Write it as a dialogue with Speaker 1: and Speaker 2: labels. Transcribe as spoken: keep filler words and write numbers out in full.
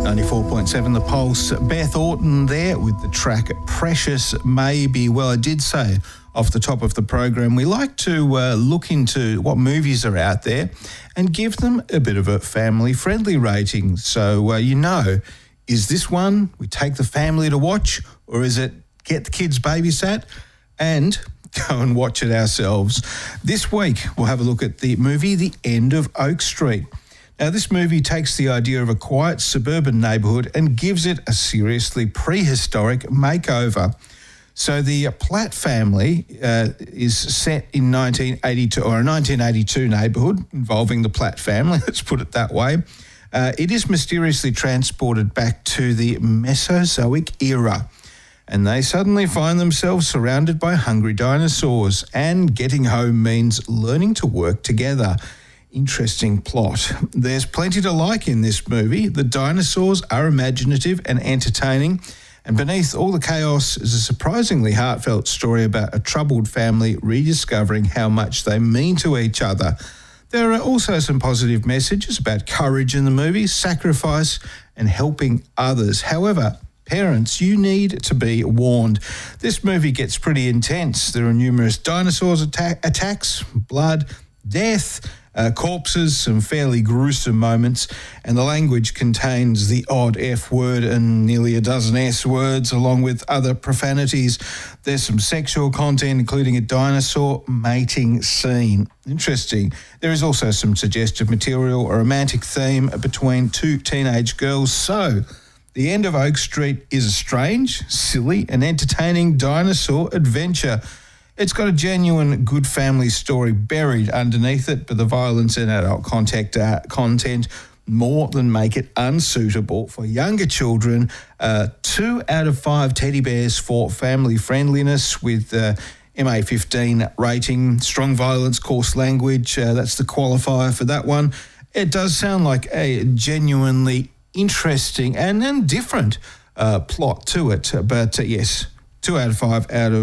Speaker 1: ninety-four point seven The Pulse. Beth Orton there with the track Precious Maybe. Well, I did say off the top of the program, we like to uh, look into what movies are out there and give them a bit of a family-friendly rating. So, uh, you know, is this one we take the family to watch, or is it get the kids babysat and go and watch it ourselves? This week, we'll have a look at the movie The End of Oak Street. Now, this movie takes the idea of a quiet suburban neighbourhood and gives it a seriously prehistoric makeover. So the Platt family uh, is set in nineteen eighty-two, or a nineteen eighty-two neighbourhood involving the Platt family, let's put it that way. Uh, it is mysteriously transported back to the Mesozoic era, and they suddenly find themselves surrounded by hungry dinosaurs, and getting home means learning to work together. Interesting plot. There's plenty to like in this movie. The dinosaurs are imaginative and entertaining, and beneath all the chaos is a surprisingly heartfelt story about a troubled family rediscovering how much they mean to each other. There are also some positive messages about courage in the movie, sacrifice, and helping others. However, parents, you need to be warned. This movie gets pretty intense. There are numerous dinosaurs attack- attacks, blood, death, Uh, corpses, some fairly gruesome moments, and the language contains the odd F word and nearly a dozen S words, along with other profanities. There's some sexual content, including a dinosaur mating scene. Interesting. There is also some suggestive material, a romantic theme between two teenage girls. So, The End of Oak Street is a strange, silly, and entertaining dinosaur adventure. It's got a genuine good family story buried underneath it, but the violence and adult contact, uh, content more than make it unsuitable for younger children. Uh, two out of five teddy bears for family friendliness with uh, M A fifteen rating. Strong violence, coarse language, uh, that's the qualifier for that one. It does sound like a genuinely interesting and, and different uh, plot to it, but uh, yes, two out of five out of